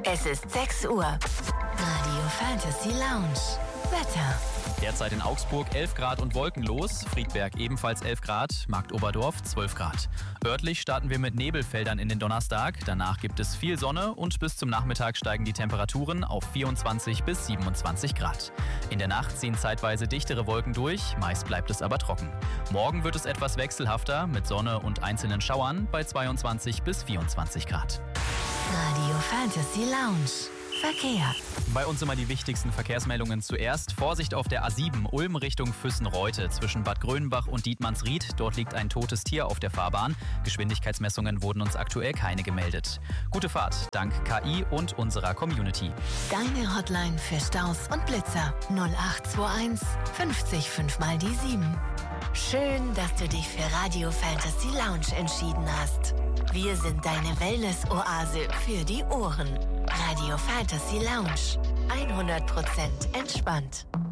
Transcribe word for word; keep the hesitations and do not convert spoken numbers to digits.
Es ist sechs Uhr. Radio Fantasy Lounge. Wetter. Derzeit in Augsburg elf Grad und wolkenlos, Friedberg ebenfalls elf Grad, Marktoberdorf zwölf Grad. Örtlich starten wir mit Nebelfeldern in den Donnerstag, danach gibt es viel Sonne und bis zum Nachmittag steigen die Temperaturen auf vierundzwanzig bis siebenundzwanzig Grad. In der Nacht ziehen zeitweise dichtere Wolken durch, meist bleibt es aber trocken. Morgen wird es etwas wechselhafter mit Sonne und einzelnen Schauern bei zweiundzwanzig bis vierundzwanzig Grad. Radio Fantasy Lounge. Verkehr. Bei uns immer die wichtigsten Verkehrsmeldungen zuerst. Vorsicht auf der A sieben, Ulm Richtung Füssen-Reute zwischen Bad Grönenbach und Dietmannsried. Dort liegt ein totes Tier auf der Fahrbahn. Geschwindigkeitsmessungen wurden uns aktuell keine gemeldet. Gute Fahrt, dank K I und unserer Community. Deine Hotline für Staus und Blitzer null acht zwei eins fünfzig fünf mal die sieben. Schön, dass du dich für Radio Fantasy Lounge entschieden hast. Wir sind deine Wellness-Oase für die Ohren. Radio Fantasy Lounge. hundert Prozent entspannt.